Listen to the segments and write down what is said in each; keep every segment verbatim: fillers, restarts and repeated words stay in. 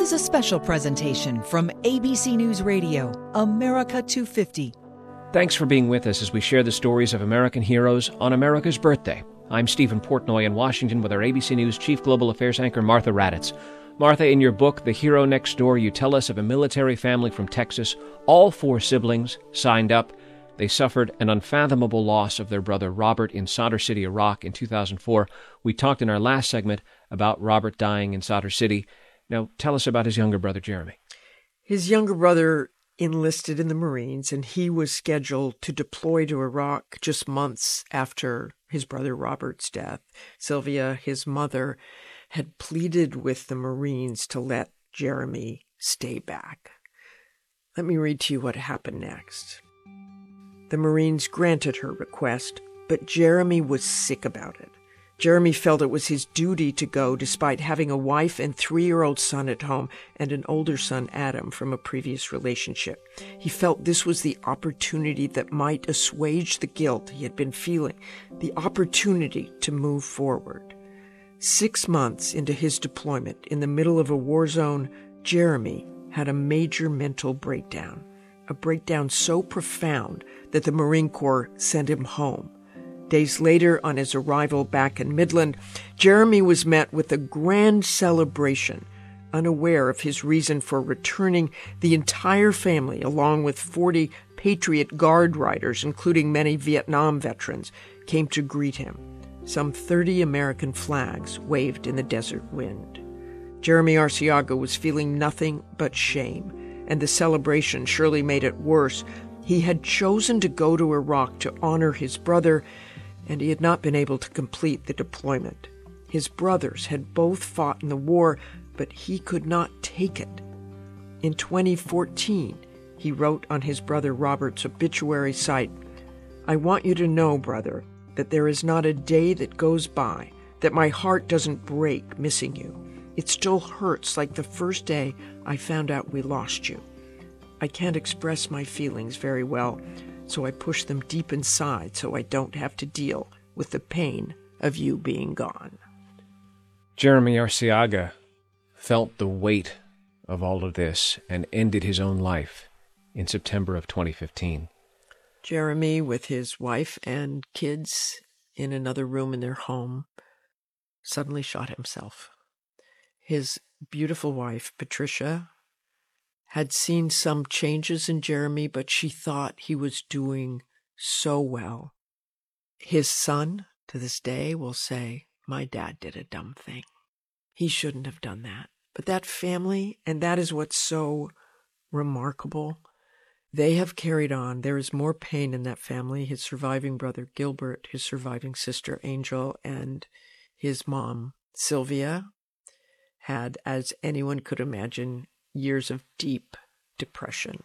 is a special presentation from A B C News Radio, America two fifty. Thanks for being with us as we share the stories of American heroes on America's birthday. I'm Stephen Portnoy in Washington with our A B C News Chief Global Affairs anchor, Martha Raddatz. Martha, in your book, The Hero Next Door, you tell us of a military family from Texas. All four siblings signed up. They suffered an unfathomable loss of their brother Robert in Sadr City, Iraq in two thousand four. We talked in our last segment about Robert dying in Sadr City. Now, tell us about his younger brother, Jeremy. His younger brother enlisted in the Marines, and he was scheduled to deploy to Iraq just months after his brother Robert's death. Sylvia, his mother, had pleaded with the Marines to let Jeremy stay back. Let me read to you what happened next. The Marines granted her request, but Jeremy was sick about it. Jeremy felt it was his duty to go despite having a wife and three-year-old son at home and an older son, Adam, from a previous relationship. He felt this was the opportunity that might assuage the guilt he had been feeling, the opportunity to move forward. Six months into his deployment, in the middle of a war zone, Jeremy had a major mental breakdown, a breakdown so profound that the Marine Corps sent him home. Days later, on his arrival back in Midland, Jeremy was met with a grand celebration. Unaware of his reason for returning, the entire family, along with forty Patriot Guard riders, including many Vietnam veterans, came to greet him. Some thirty American flags waved in the desert wind. Jeremy Arciaga was feeling nothing but shame, and the celebration surely made it worse. He had chosen to go to Iraq to honor his brother, and he had not been able to complete the deployment. His brothers had both fought in the war, but he could not take it. In twenty fourteen, he wrote on his brother Robert's obituary site, "I want you to know, brother, that there is not a day that goes by that my heart doesn't break missing you. It still hurts like the first day I found out we lost you. I can't express my feelings very well, so I push them deep inside so I don't have to deal with the pain of you being gone." Jeremy Arciaga felt the weight of all of this and ended his own life in September of twenty fifteen. Jeremy, with his wife and kids in another room in their home, suddenly shot himself. His beautiful wife, Patricia, had seen some changes in Jeremy, but she thought he was doing so well. His son, to this day, will say, "My dad did a dumb thing. He shouldn't have done that." But that family, and that is what's so remarkable, they have carried on. There is more pain in that family. His surviving brother, Gilbert, his surviving sister, Angel, and his mom, Sylvia, had, as anyone could imagine, years of deep depression.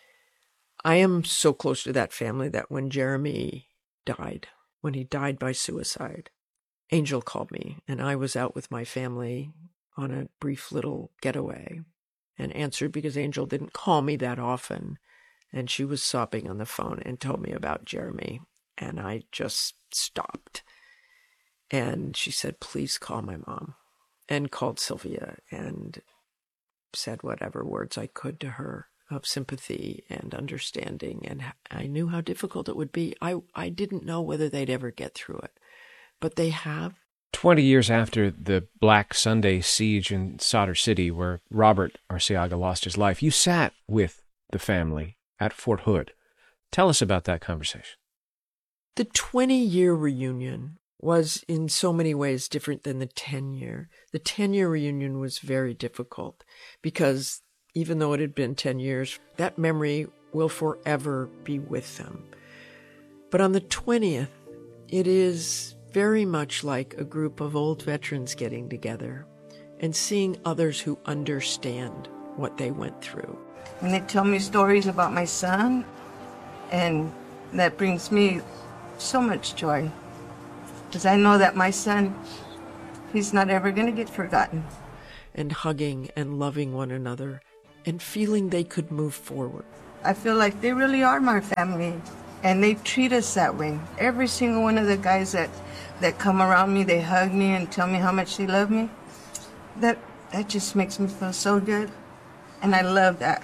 I am so close to that family that when Jeremy died, when he died by suicide, Angel called me, and I was out with my family on a brief little getaway and answered because Angel didn't call me that often, and she was sobbing on the phone and told me about Jeremy, and I just stopped. And she said, "Please call my mom," and called Sylvia and said whatever words I could to her of sympathy and understanding, and I knew how difficult it would be. I, I didn't know whether they'd ever get through it, but they have. Twenty years after the Black Sunday siege in Sadr City, where Robert Arciaga lost his life, you sat with the family at Fort Hood. Tell us about that conversation. The twenty-year reunion was in so many ways different than the ten-year. The ten-year reunion was very difficult because even though it had been ten years, that memory will forever be with them. But on the twentieth, it is very much like a group of old veterans getting together and seeing others who understand what they went through. And they tell me stories about my son, and that brings me so much joy. Because I know that my son, he's not ever going to get forgotten. And hugging and loving one another and feeling they could move forward. I feel like they really are my family, and they treat us that way. Every single one of the guys that, that come around me, they hug me and tell me how much they love me. That that just makes me feel so good. And I love that.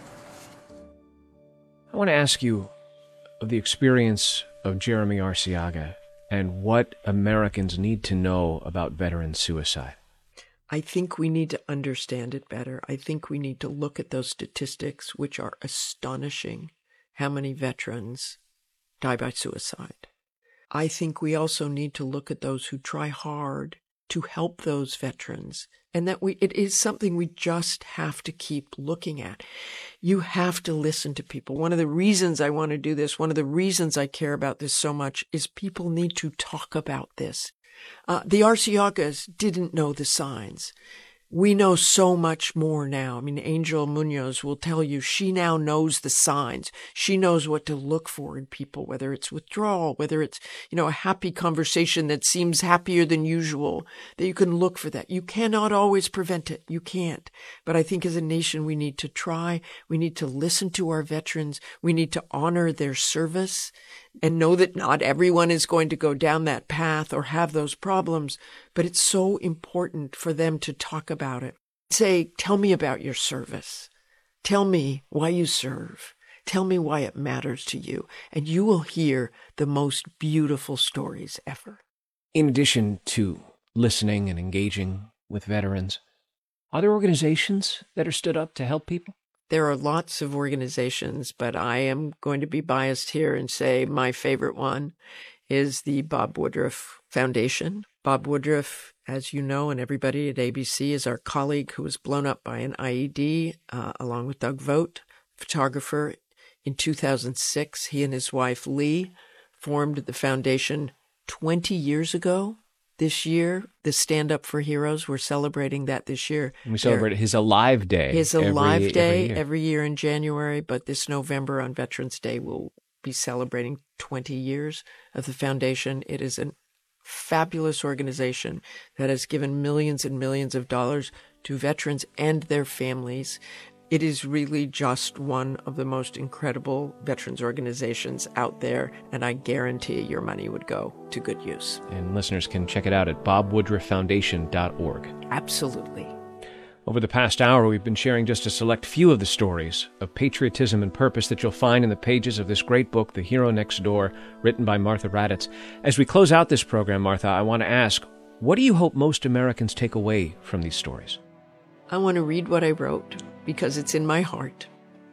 I want to ask you of the experience of Jeremy Arciaga and what Americans need to know about veteran suicide. I think we need to understand it better. I think we need to look at those statistics, which are astonishing, how many veterans die by suicide. I think we also need to look at those who try hard to help those veterans, and that we it is something we just have to keep looking at. You have to listen to people. One of the reasons I want to do this, one of the reasons I care about this so much, is people need to talk about this. Uh, the Arciagas didn't know the signs. We know so much more now. I mean, Angel Munoz will tell you she now knows the signs. She knows what to look for in people, whether it's withdrawal, whether it's, you know, a happy conversation that seems happier than usual, that you can look for that. You cannot always prevent it. You can't. But I think as a nation, we need to try. We need to listen to our veterans. We need to honor their service and know that not everyone is going to go down that path or have those problems, but it's so important for them to talk about it. Say, tell me about your service. Tell me why you serve. Tell me why it matters to you. And you will hear the most beautiful stories ever. In addition to listening and engaging with veterans, are there organizations that are stood up to help people? There are lots of organizations, but I am going to be biased here and say my favorite one is the Bob Woodruff Foundation. Bob Woodruff, as you know, and everybody at A B C, is our colleague who was blown up by an I E D, uh, along with Doug Vogt, photographer. In two thousand six, he and his wife, Lee, formed the foundation twenty years ago. This year, the Stand Up for Heroes, we're celebrating that this year. And we celebrate They're, his Alive Day. His Alive every, Day every year. every year in January, but this November on Veterans Day, we'll be celebrating twenty years of the foundation. It is a fabulous organization that has given millions and millions of dollars to veterans and their families. It is really just one of the most incredible veterans organizations out there, and I guarantee your money would go to good use. And listeners can check it out at bob woodruff foundation dot org. Absolutely. Over the past hour, we've been sharing just a select few of the stories of patriotism and purpose that you'll find in the pages of this great book, The Hero Next Door, written by Martha Raddatz. As we close out this program, Martha, I want to ask, what do you hope most Americans take away from these stories? I want to read what I wrote because it's in my heart.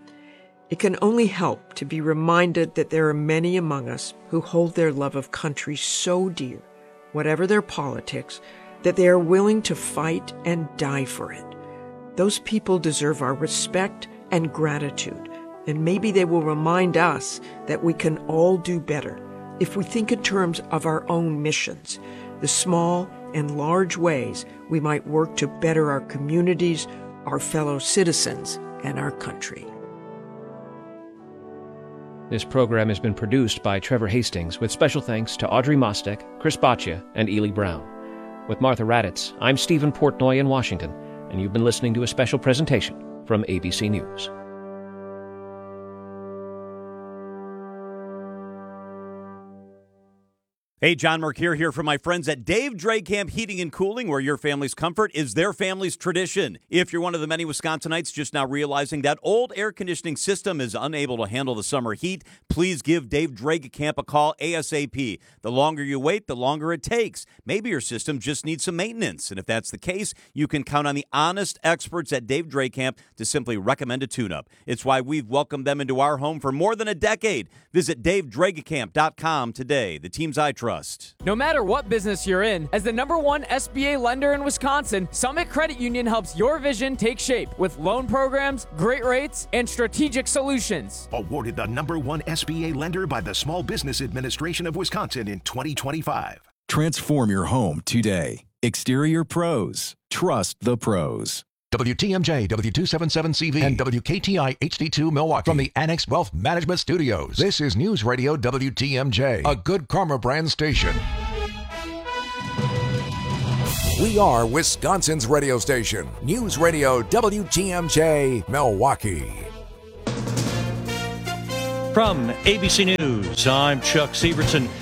It can only help to be reminded that there are many among us who hold their love of country so dear, whatever their politics, that they are willing to fight and die for it. Those people deserve our respect and gratitude, and maybe they will remind us that we can all do better if we think in terms of our own missions, the small and large ways we might work to better our communities, our fellow citizens, and our country. This program has been produced by Trevor Hastings, with special thanks to Audrey Mostek, Chris Baccia, and Ely Brown. With Martha Raddatz, I'm Stephen Portnoy in Washington, and you've been listening to a special presentation from A B C News. Hey, John Mercure here from my friends at Dave Drakamp Heating and Cooling, where your family's comfort is their family's tradition. If you're one of the many Wisconsinites just now realizing that old air conditioning system is unable to handle the summer heat, please give Dave Drakamp a call ASAP. The longer you wait, the longer it takes. Maybe your system just needs some maintenance, and if that's the case, you can count on the honest experts at Dave Drakamp to simply recommend a tune-up. It's why we've welcomed them into our home for more than a decade. Visit dave drakamp dot com today. The teams I trust. No matter what business you're in, as the number one S B A lender in Wisconsin, Summit Credit Union helps your vision take shape with loan programs, great rates, and strategic solutions. Awarded the number one S B A lender by the Small Business Administration of Wisconsin in twenty twenty-five. Transform your home today. Exterior Pros. Trust the pros. W T M J, W two seventy-seven C V, and W K T I H D two Milwaukee. From the Annex Wealth Management Studios, this is News Radio W T M J, a Good Karma brand station. We are Wisconsin's radio station, News Radio W T M J, Milwaukee. From A B C News, I'm Chuck Sievertson.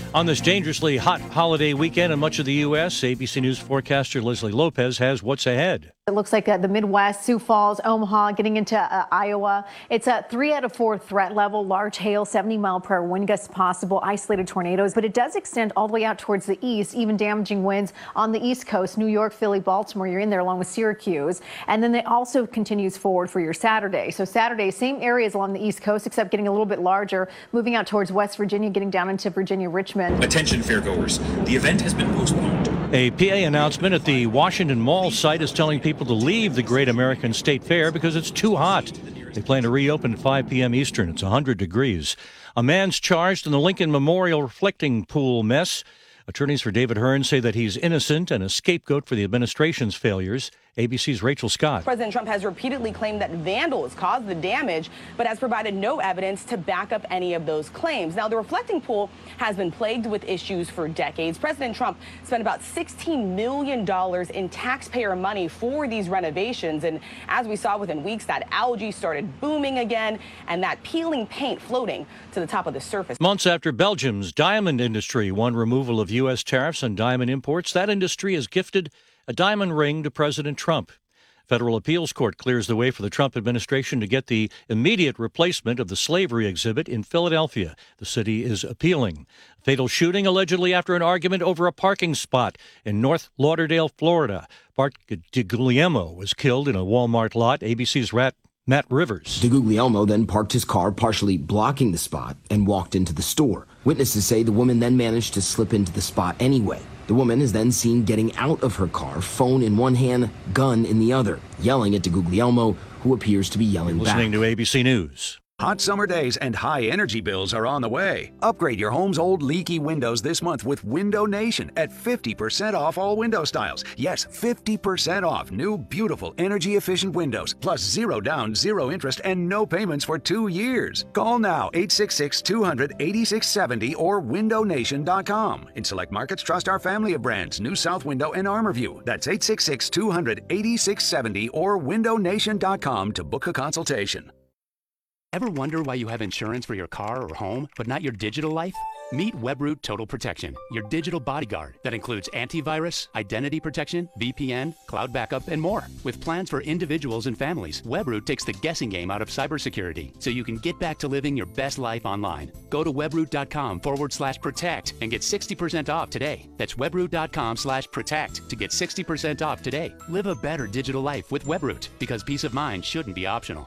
On this dangerously hot holiday weekend in much of the U S, A B C News forecaster Leslie Lopez has what's ahead. It looks like uh, the Midwest, Sioux Falls, Omaha, getting into uh, Iowa. It's a three out of four threat level, large hail, seventy mile per hour wind gusts possible, isolated tornadoes, but it does extend all the way out towards the east, even damaging winds on the East Coast, New York, Philly, Baltimore. You're in there along with Syracuse. And then it also continues forward for your Saturday. So Saturday, same areas along the East Coast, except getting a little bit larger, moving out towards West Virginia, getting down into Virginia, Richmond. Attention fairgoers, the event has been postponed. A P A announcement at the Washington Mall site is telling people to leave the Great American State Fair because it's too hot. They plan to reopen at five p.m. Eastern. It's one hundred degrees. A man's charged in the Lincoln Memorial reflecting pool mess. Attorneys for David Hearn say that he's innocent and a scapegoat for the administration's failures. A B C's Rachel Scott. President Trump has repeatedly claimed that vandals caused the damage, but has provided no evidence to back up any of those claims. Now, the reflecting pool has been plagued with issues for decades. President Trump spent about sixteen million dollars in taxpayer money for these renovations. And as we saw within weeks, that algae started booming again and that peeling paint floating to the top of the surface. Months after Belgium's diamond industry won removal of U S tariffs on diamond imports, that industry has gifted a diamond ring to President Trump. Federal appeals court clears the way for the Trump administration to get the immediate replacement of the slavery exhibit in Philadelphia. The city is appealing. Fatal shooting allegedly after an argument over a parking spot in North Lauderdale, Florida. Bart DeGuglielmo was killed in a Walmart lot. A B C's Rat Matt Rivers. DeGuglielmo then parked his car, partially blocking the spot, and walked into the store. Witnesses say the woman then managed to slip into the spot anyway. The woman is then seen getting out of her car, phone in one hand, gun in the other, yelling at DeGuglielmo, who appears to be yelling back. Listening to A B C News. Hot summer days and high energy bills are on the way. Upgrade your home's old leaky windows this month with Window Nation at fifty percent off all window styles. Yes, fifty percent off new, beautiful, energy-efficient windows, plus zero down, zero interest, and no payments for two years. Call now, eight six six, two hundred, eighty-six seventy or window nation dot com. In select markets, trust our family of brands, New South Window and Armorview. That's eight six six, two hundred, eighty-six seventy or window nation dot com to book a consultation. Ever wonder why you have insurance for your car or home, but not your digital life? Meet Webroot Total Protection, your digital bodyguard that includes antivirus, identity protection, V P N, cloud backup, and more. With plans for individuals and families, Webroot takes the guessing game out of cybersecurity so you can get back to living your best life online. Go to webroot.com forward slash protect and get sixty percent off today. That's webroot.com slash protect to get sixty percent off today. Live a better digital life with Webroot because peace of mind shouldn't be optional.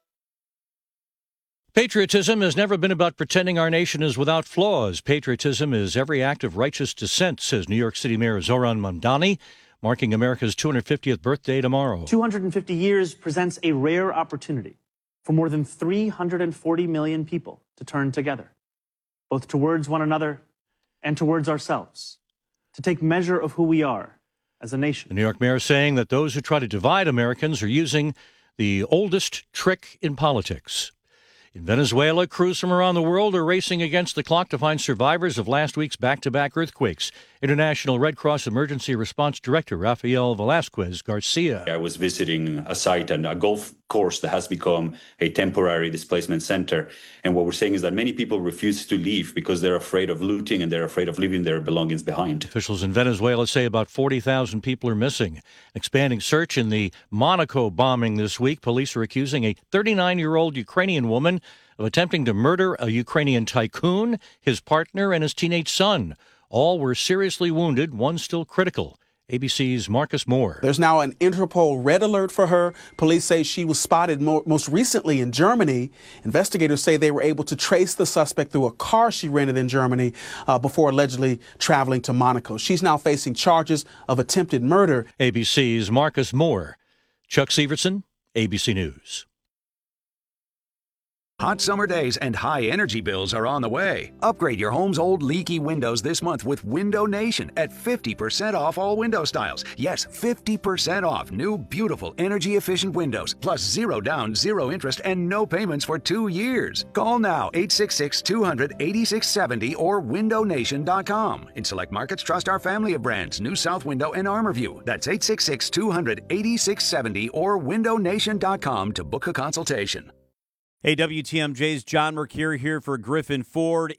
Patriotism has never been about pretending our nation is without flaws. Patriotism is every act of righteous dissent, says New York City Mayor Zohran Mamdani, marking America's two hundred fiftieth birthday tomorrow. two hundred fifty years presents a rare opportunity for more than three hundred forty million people to turn together, both towards one another and towards ourselves, to take measure of who we are as a nation. The New York mayor saying that those who try to divide Americans are using the oldest trick in politics. In Venezuela, crews from around the world are racing against the clock to find survivors of last week's back-to-back earthquakes. International Red Cross Emergency Response Director Rafael Velasquez Garcia. I was visiting a site and a golf course that has become a temporary displacement center. And what we're saying is that many people refuse to leave because they're afraid of looting and they're afraid of leaving their belongings behind. Officials in Venezuela say about forty thousand people are missing. Expanding search in the Monaco bombing this week. Police are accusing a thirty-nine-year-old Ukrainian woman of attempting to murder a Ukrainian tycoon, his partner, and his teenage son. All were seriously wounded, one still critical. A B C's Marcus Moore. There's now an Interpol red alert for her. Police say she was spotted more, most recently in Germany. Investigators say they were able to trace the suspect through a car she rented in Germany uh, before allegedly traveling to Monaco. She's now facing charges of attempted murder. A B C's Marcus Moore. Chuck Severson, A B C News. Hot summer days and high energy bills are on the way. Upgrade your home's old leaky windows this month with Window Nation at fifty percent off all window styles. Yes, fifty percent off new, beautiful, energy-efficient windows, plus zero down, zero interest, and no payments for two years. Call now, eight six six, two hundred, eighty-six seventy or window nation dot com. In select markets, trust our family of brands, New South Window and Armorview. That's eight six six, two hundred, eighty-six seventy or window nation dot com to book a consultation. Hey, W T M J's John Mercure here for Griffin Ford.